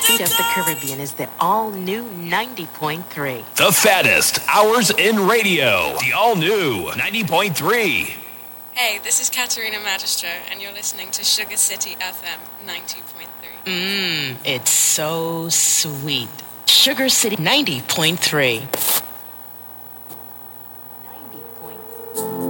Beat of the Caribbean is the all-new 90.3. The fattest hours in radio. The all-new 90.3. Hey, this is Katerina Magistro, and you're listening to Sugar City FM 90.3. It's so sweet. Sugar City 90.3.